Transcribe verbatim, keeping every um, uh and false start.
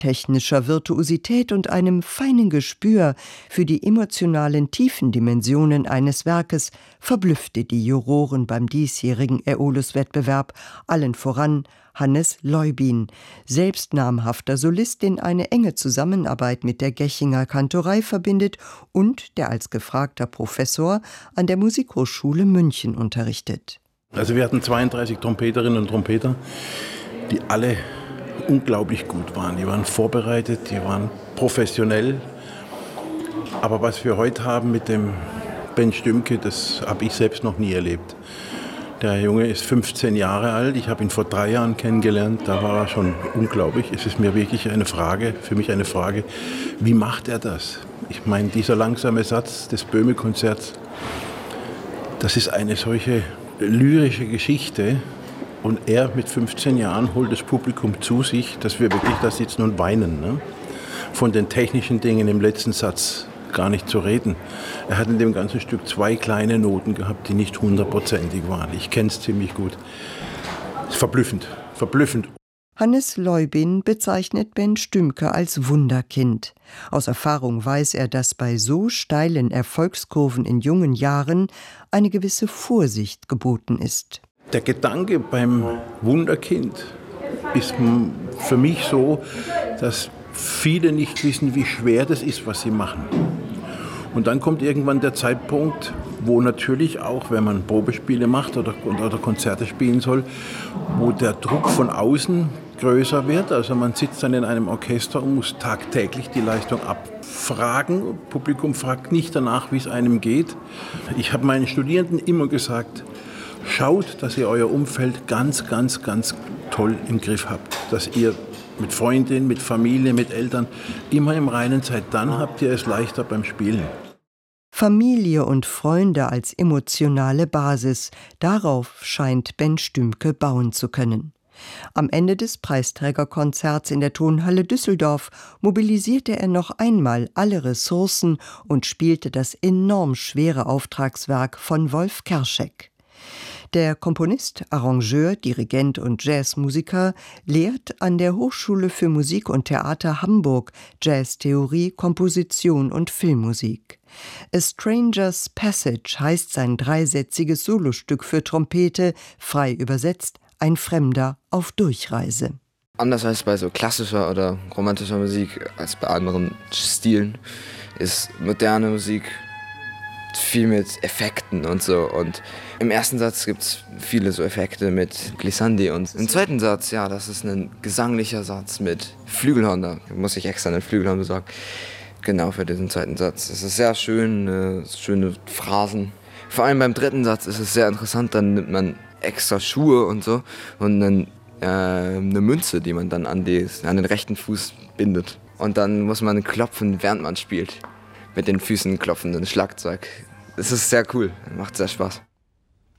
technischer Virtuosität und einem feinen Gespür für die emotionalen Tiefendimensionen eines Werkes verblüffte die Juroren beim diesjährigen Äolus-Wettbewerb, allen voran Hannes Leubin, selbst namhafter Solist, den eine enge Zusammenarbeit mit der Gächinger Kantorei verbindet und der als gefragter Professor an der Musikhochschule München unterrichtet. Also wir hatten zweiunddreißig Trompeterinnen und Trompeter, die alle unglaublich gut waren. Die waren vorbereitet, die waren professionell. Aber was wir heute haben mit dem Ben Stümke, das habe ich selbst noch nie erlebt. Der Junge ist fünfzehn Jahre alt. Ich habe ihn vor drei Jahren kennengelernt. Da war er schon unglaublich. Es ist mir wirklich eine Frage, für mich eine Frage, wie macht er das? Ich meine, dieser langsame Satz des Böhme-Konzerts, das ist eine solche lyrische Geschichte. Und er mit fünfzehn Jahren holt das Publikum zu sich, dass wir wirklich da sitzen und weinen. Ne? Von den technischen Dingen im letzten Satz gar nicht zu reden. Er hat in dem ganzen Stück zwei kleine Noten gehabt, die nicht hundertprozentig waren. Ich kenne es ziemlich gut. Es ist verblüffend, verblüffend. Hannes Leubin bezeichnet Ben Stümke als Wunderkind. Aus Erfahrung weiß er, dass bei so steilen Erfolgskurven in jungen Jahren eine gewisse Vorsicht geboten ist. Der Gedanke beim Wunderkind ist für mich so, dass viele nicht wissen, wie schwer das ist, was sie machen. Und dann kommt irgendwann der Zeitpunkt, wo natürlich auch, wenn man Probespiele macht oder, oder Konzerte spielen soll, wo der Druck von außen größer wird. Also man sitzt dann in einem Orchester und muss tagtäglich die Leistung abfragen. Das Publikum fragt nicht danach, wie es einem geht. Ich habe meinen Studierenden immer gesagt, schaut, dass ihr euer Umfeld ganz, ganz, ganz toll im Griff habt. Dass ihr mit Freundinnen, mit Familie, mit Eltern immer im Reinen seid. Dann habt ihr es leichter beim Spielen. Familie und Freunde als emotionale Basis. Darauf scheint Ben Stümke bauen zu können. Am Ende des Preisträgerkonzerts in der Tonhalle Düsseldorf mobilisierte er noch einmal alle Ressourcen und spielte das enorm schwere Auftragswerk von Wolf Kerschek. Der Komponist, Arrangeur, Dirigent und Jazzmusiker lehrt an der Hochschule für Musik und Theater Hamburg Jazztheorie, Komposition und Filmmusik. A Stranger's Passage heißt sein dreisätziges Solostück für Trompete, frei übersetzt ein Fremder auf Durchreise. Anders als bei so klassischer oder romantischer Musik, als bei anderen Stilen, ist moderne Musik viel mit Effekten und so. Und im ersten Satz gibt es viele so Effekte mit Glissandi. Und im zweiten Satz, ja, das ist ein gesanglicher Satz mit Flügelhorn. Da muss ich extra einen Flügelhorn besorgen. Genau für diesen zweiten Satz. Es ist sehr schön, äh, schöne Phrasen. Vor allem beim dritten Satz ist es sehr interessant. Dann nimmt man extra Schuhe und so und dann äh, eine Münze, die man dann an, die, an den rechten Fuß bindet. Und dann muss man klopfen, während man spielt. Mit den Füßen klopfen, ein Schlagzeug. Es ist sehr cool, macht sehr Spaß.